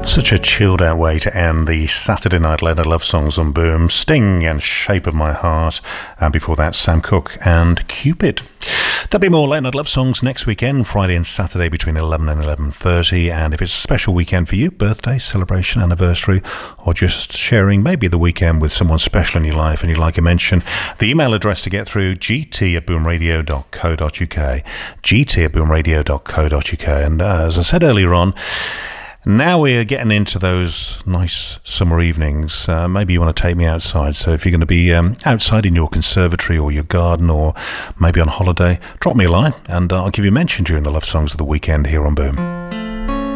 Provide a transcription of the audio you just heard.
Such a chilled out way to end the Saturday Night Leonard Love Songs on Boom. Sting and Shape of My Heart, and before that Sam Cooke and Cupid. There'll be more Leonard Love Songs next weekend, Friday and Saturday between 11 and 11:30, and if it's a special weekend for you, birthday, celebration, anniversary, or just sharing maybe the weekend with someone special in your life and you'd like a mention, the email address to get through, gt@boomradio.co.uk, gt@boomradio.co.uk, and as I said earlier on, now we're getting into those nice summer evenings. Maybe you want to take me outside. So if you're going to be outside in your conservatory or your garden or maybe on holiday, drop me a line and I'll give you a mention during the Love Songs of the weekend here on Boom.